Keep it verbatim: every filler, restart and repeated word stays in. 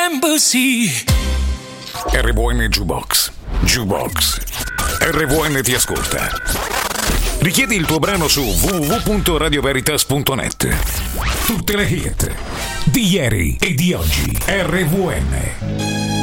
Embassy. R V N Jukebox. Jukebox. R V N ti ascolta. Richiedi il tuo brano su w w w punto radio veritas punto net. Tutte le hit di ieri e di oggi. R V N.